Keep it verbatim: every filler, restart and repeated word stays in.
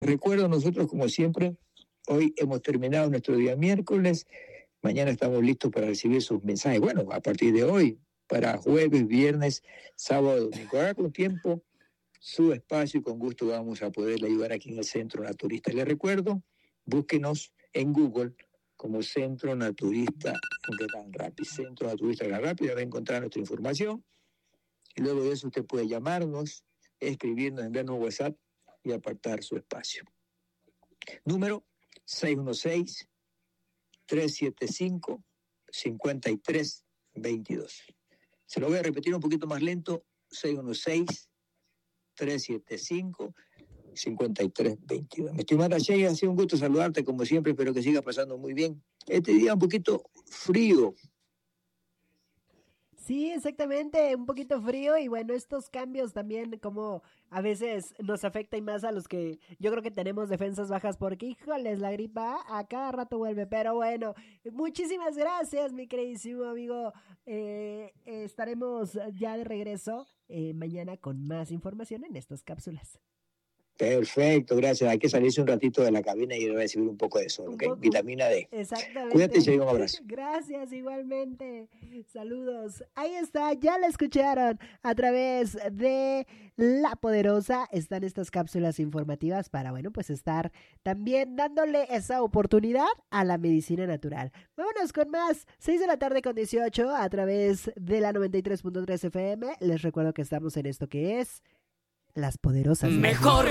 Recuerdo, nosotros como siempre, hoy hemos terminado nuestro día miércoles, mañana estamos listos para recibir sus mensajes. Bueno, a partir de hoy, para jueves, viernes, sábado, domingo. Ahora con tiempo, su espacio y con gusto vamos a poderle ayudar aquí en el Centro Naturista. Les recuerdo, búsquenos en Google como Centro Naturista Gran Rapids. Centro Naturista Gran Rapids, va a encontrar nuestra información. Y luego de eso usted puede llamarnos, escribirnos, enviarnos un WhatsApp y apartar su espacio. Número seis uno seis, tres siete cinco, cinco tres dos dos. Se lo voy a repetir un poquito más lento. seis uno seis, tres siete cinco, cinco tres dos dos. Mi estimada Sheila, ha sido un gusto saludarte como siempre. Espero que siga pasando muy bien. Este día un poquito frío. Sí, exactamente, un poquito frío y bueno, estos cambios también como a veces nos afectan más a los que yo creo que tenemos defensas bajas porque, híjoles, la gripa a cada rato vuelve, pero bueno, muchísimas gracias, mi queridísimo amigo. Eh, eh, estaremos ya de regreso eh, mañana con más información en estas cápsulas. Perfecto, gracias. Hay que salirse un ratito de la cabina y recibir un poco de sol, Un ¿ok? poco, Vitamina D. exactamente. Cuídate y un abrazo. Gracias, igualmente. Saludos. Ahí está, ya la escucharon a través de La Poderosa. Están estas cápsulas informativas para, bueno, pues estar también dándole esa oportunidad a la medicina natural. Vámonos con más. seis de la tarde con dieciocho a través de la noventa y tres punto tres F M. Les recuerdo que estamos en esto que es Las Poderosas. Mejor